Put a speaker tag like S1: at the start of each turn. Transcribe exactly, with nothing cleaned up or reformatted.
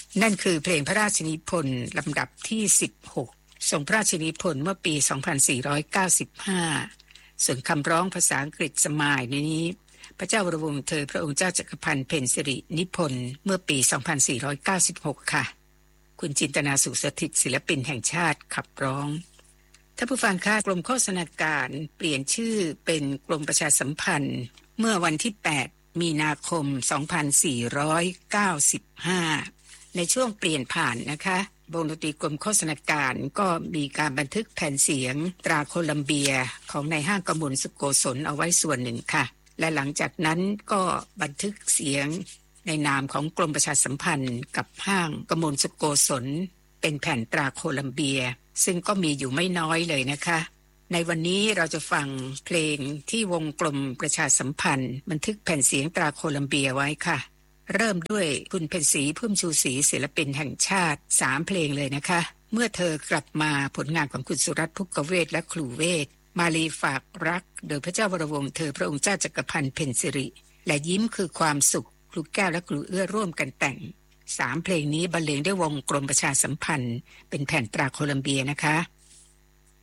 S1: นั่นคือเพลงพระราชนิพนธ์ลำดับที่สิบหกทรงพระราชนิพนธ์เมื่อปีสองพันสี่ร้อยเก้าสิบห้าส่วนคำร้องภาษาอังกฤษสมัยนี้พระเจ้าวรวงศ์เธอพระองค์เจ้าจักรพันธ์เพ็ญสิรินิพนธ์เมื่อปีสองพันสี่ร้อยเก้าสิบหกค่ะคุณจินตนาสุขสถิตศิลปินแห่งชาติขับร้องท่านผู้ฟังคะกรมโฆษณาการเปลี่ยนชื่อเป็นกรมประชาสัมพันธ์เมื่อวันที่แปดมีนาคมสองพันสี่ร้อยเก้าสิบห้าในช่วงเปลี่ยนผ่านนะคะวงดนตรีกรมโฆษณาการก็มีการบันทึกแผ่นเสียงตราโคลัมเบียของนายห้างกมลสุโกศลเอาไว้ส่วนหนึ่งค่ะและหลังจากนั้นก็บันทึกเสียงในนามของกรมประชาสัมพันธ์กับห้างกมลสุโกศลเป็นแผ่นตราโคลัมเบียซึ่งก็มีอยู่ไม่น้อยเลยนะคะในวันนี้เราจะฟังเพลงที่วงกลมประชาสัมพันธ์บันทึกแผ่นเสียงตราโคลัมเบียไว้ค่ะเริ่มด้วยคุณเพ็ญศรีพุ่มชูศรีศิลปินแห่งชาติสามเพลงเลยนะคะเมื่อเธอกลับมาผลงานของคุณสุรัตน์ภุกเวทและครูเวทมาลีฝากรักโดยพระเจ้าวรวงศ์เธอพระองค์เจ้าจักรพันธ์เพ็ญสิริและยิ้มคือความสุขครูแก้วและครูเอื้อร่วมกันแต่งสามเพลงนี้บรรเลงด้วยวงกลมประชาสัมพันธ์เป็นแผ่นตราโคลัมเบียนะคะ